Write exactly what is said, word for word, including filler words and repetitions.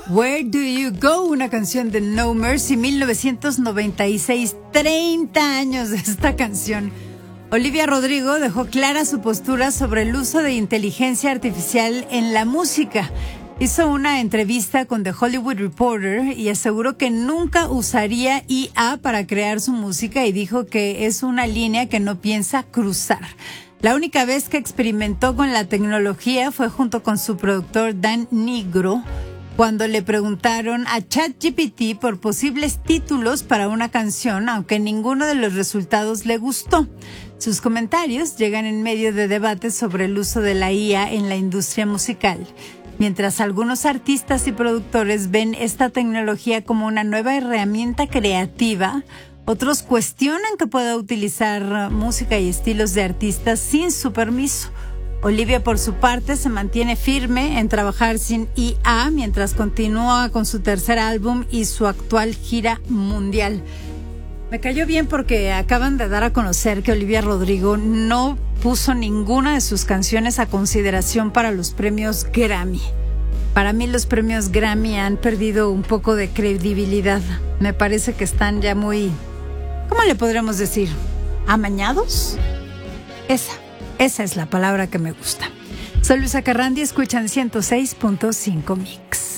Where Do You Go, una canción de No Mercy, mil novecientos noventa y seis, treinta años de esta canción. Olivia Rodrigo dejó clara su postura sobre el uso de inteligencia artificial en la música. Hizo una entrevista con The Hollywood Reporter y aseguró que nunca usaría I A para crear su música y dijo que es una línea que no piensa cruzar. La única vez que experimentó con la tecnología fue junto con su productor Dan Nigro, cuando le preguntaron a ChatGPT por posibles títulos para una canción, aunque ninguno de los resultados le gustó. Sus comentarios llegan en medio de debates sobre el uso de la I A en la industria musical. Mientras algunos artistas y productores ven esta tecnología como una nueva herramienta creativa, otros cuestionan que pueda utilizar música y estilos de artistas sin su permiso. Olivia, por su parte, se mantiene firme en trabajar sin I A mientras continúa con su tercer álbum y su actual gira mundial. Me cayó bien porque acaban de dar a conocer que Olivia Rodrigo no puso ninguna de sus canciones a consideración para los premios Grammy. Para mí los premios Grammy han perdido un poco de credibilidad. Me parece que están ya muy, ¿cómo le podremos decir? ¿Amañados? Esa. Esa es la palabra que me gusta. Soy Luisa Carrandi, escuchan ciento seis punto cinco Mix.